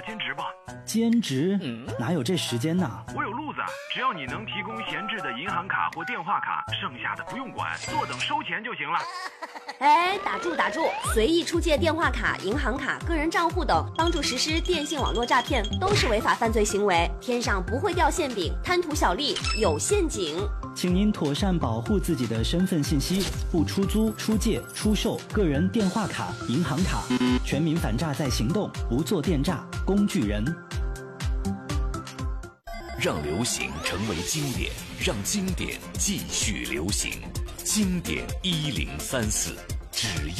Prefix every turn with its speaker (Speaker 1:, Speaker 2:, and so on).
Speaker 1: 兼职吧。
Speaker 2: 兼职？哪有这时间呢？
Speaker 1: 我有路子，只要你能提供闲置的银行卡或电话卡，剩下的不用管，坐等收钱就行了。
Speaker 3: 哎，打住！随意出借电话卡、银行卡、个人账户等，帮助实施电信网络诈骗，都是违法犯罪行为。天上不会掉馅饼，贪图小利有陷阱。
Speaker 2: 请您妥善保护自己的身份信息，不出租、出借、出售个人电话卡、银行卡。全民反诈在行动，不做电诈工具人。
Speaker 4: 让流行成为经典，让经典继续流行。经典1034，只要